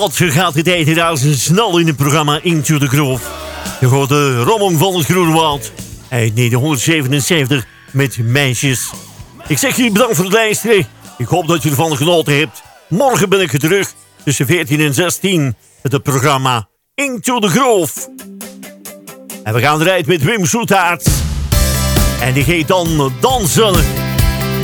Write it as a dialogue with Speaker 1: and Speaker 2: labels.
Speaker 1: Wat gaat de tijd snel in het programma Into the Groove. Je hoort de Rommel van het Groenewoud uit 1977 met Meisjes. Ik zeg jullie bedankt voor het luisteren. Ik hoop dat je ervan genoten hebt. Morgen ben ik er terug tussen 14 en 16 met het programma Into the Groove. En we gaan eruit met Wim Soetaert. En die geeft dan dansen.